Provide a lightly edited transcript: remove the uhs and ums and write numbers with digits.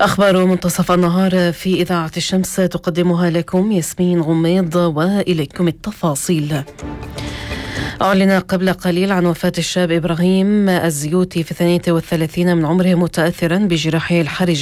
أخبار منتصف النهار في إذاعة الشمس تقدمها لكم ياسمين غميض، وإليكم التفاصيل. أعلن قبل قليل عن وفاة الشاب إبراهيم الزيوتي في 32 من عمره متأثرا بجراحه الحرجة